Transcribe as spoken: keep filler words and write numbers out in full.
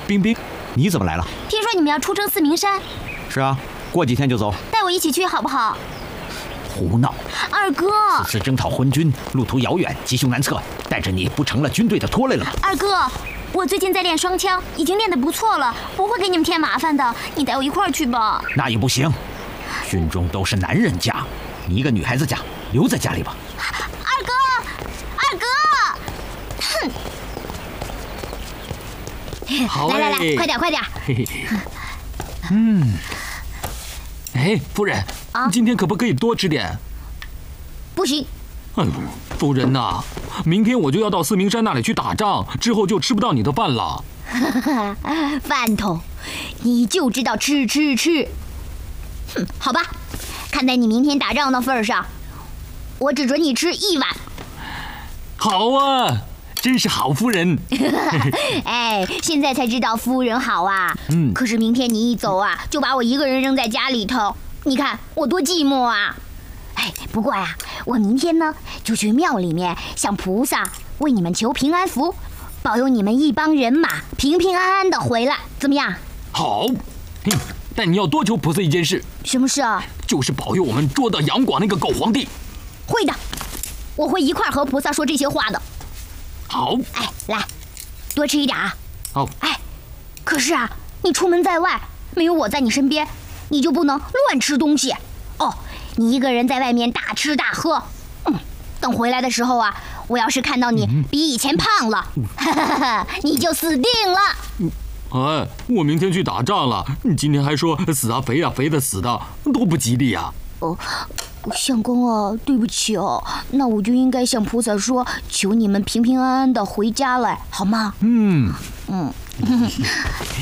冰冰，你怎么来了？ 听说你们要出征四明山。 是啊，过几天就走。 带我一起去好不好？ 胡闹！ 二哥， 此次征讨昏君，路途遥远，吉凶难测，带着你不成了军队的拖累了吗？ 二哥，我最近在练双枪，已经练得不错了，不会给你们添麻烦的。你带我一块儿去吧。 那也不行，军中都是男人家，你一个女孩子家，留在家里吧。 二哥，二哥，哼！ 好来来来，快点快点！ 嘿嘿，嗯，哎，夫人， 啊， 今天可不可以多吃点？ 不行。 哎呦，夫人呐、啊，明天我就要到四明山那里去打仗，之后就吃不到你的饭了。 饭桶，你就知道吃吃吃。哼，好吧，看在你明天打仗的份上，我只准你吃一碗。 好啊，真是好夫人。 哎，现在才知道夫人好啊。 嗯， 可是明天你一走啊，就把我一个人扔在家里头，你看我多寂寞啊。哎，不过呀，我明天呢就去庙里面向菩萨为你们求平安符，保佑你们一帮人马平平安安的回来，怎么样？ 好，嗯，但你要多求菩萨一件事。 什么事啊？ 就是保佑我们捉到杨广那个狗皇帝。 会的，我会一块和菩萨说这些话的。 好， 哎，来，多吃一点啊。 好。 哎，可是啊，你出门在外，没有我在你身边，你就不能乱吃东西哦。你一个人在外面大吃大喝，嗯，等回来的时候啊，我要是看到你比以前胖了，哈哈哈，你就死定了。 哎，我明天去打仗了，你今天还说死啊肥啊肥的死的，多不吉利呀！ 哦，相公啊，对不起哦，那我就应该向菩萨说，求你们平平安安的回家来，好吗？ 嗯嗯。